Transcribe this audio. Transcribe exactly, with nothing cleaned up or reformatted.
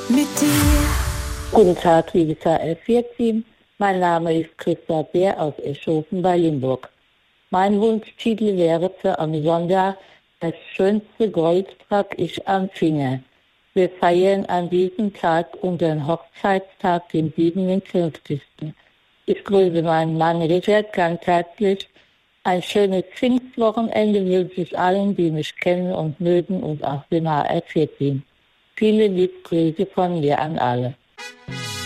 mit dir. Guten Tag, liebe K L vier-Team. Mein Name ist Christa Bär aus Eschofen bei Limburg. Mein Wunschtitel wäre für am Sonntag das schönste Goldtag ich am Finger. Wir feiern an diesem Tag unseren Hochzeitstag, den siebenundfünfzigsten Ich grüße meinen Mann Richard ganz herzlich. Ein schönes Pfingstwochenende wünsche ich allen, die mich kennen und mögen und auch dem H R vier-Team. Viele liebe Grüße von mir an alle.